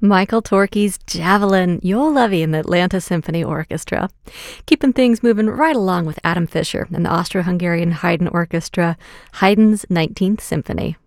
Michael Torke's Javelin. You'll love in the Atlanta Symphony Orchestra. Keeping things moving right along with Adam Fischer and the Austro-Hungarian Haydn Orchestra, Haydn's 19th Symphony.